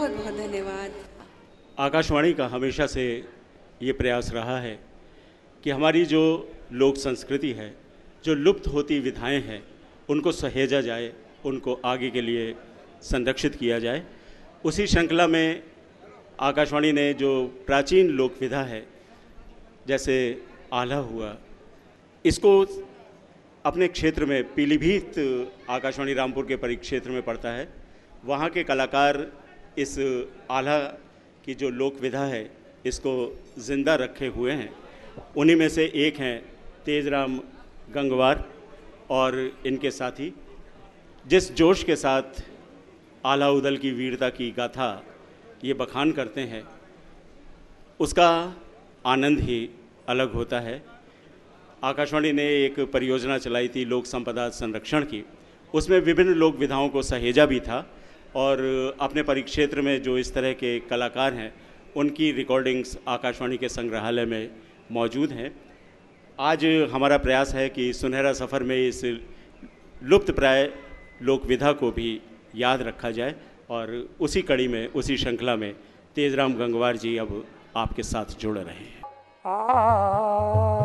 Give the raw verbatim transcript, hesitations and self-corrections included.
बहुत बहुत धन्यवाद। आकाशवाणी का हमेशा से ये प्रयास रहा है कि हमारी जो लोक संस्कृति है, जो लुप्त होती विधाएं हैं, उनको सहेजा जाए, उनको आगे के लिए संरक्षित किया जाए। उसी श्रृंखला में आकाशवाणी ने जो प्राचीन लोक विधा है, जैसे आल्हा हुआ, इसको अपने क्षेत्र में, पीलीभीत आकाशवाणी रामपुर के परिक्षेत्र में पड़ता है, वहाँ के कलाकार इस आल्हा की जो लोक विधा है इसको ज़िंदा रखे हुए हैं। उन्हीं में से एक हैं तेजराम गंगवार और इनके साथी, जिस जोश के साथ आल्हा उदल की वीरता की गाथा ये बखान करते हैं, उसका आनंद ही अलग होता है। आकाशवाणी ने एक परियोजना चलाई थी लोक संपदा संरक्षण की, उसमें विभिन्न लोक विधाओं को सहेजा भी था और अपने परिक्षेत्र में जो इस तरह के कलाकार हैं उनकी रिकॉर्डिंग्स आकाशवाणी के संग्रहालय में मौजूद हैं। आज हमारा प्रयास है कि सुनहरा सफ़र में इस लुप्त प्राय लोक विधा को भी याद रखा जाए और उसी कड़ी में, उसी श्रृंखला में तेजराम गंगवार जी अब आपके साथ जुड़ रहे हैं।